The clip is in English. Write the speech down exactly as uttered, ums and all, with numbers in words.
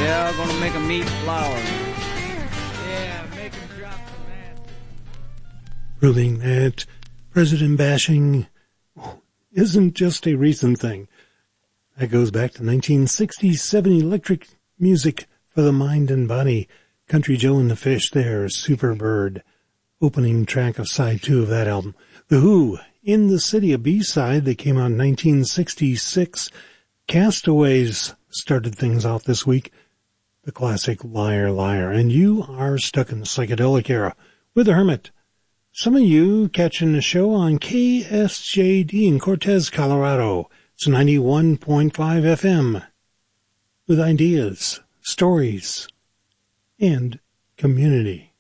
Yeah, I'm gonna make 'em eat flour. Yeah, make 'em drop some acid. Proving that president bashing isn't just a recent thing. That goes back to nineteen sixty-seven, electric music for the mind and body. Country Joe and the Fish there, Superbird, opening track of side two of that album. The Who, In the City, a B-side that came out in nineteen sixty-six. Castaways started things off this week. The classic Liar, Liar. And you are stuck in the psychedelic era with the Hermit. Some of you catching the show on K S J D in Cortez, Colorado. It's ninety-one point five F M with ideas, stories, and community.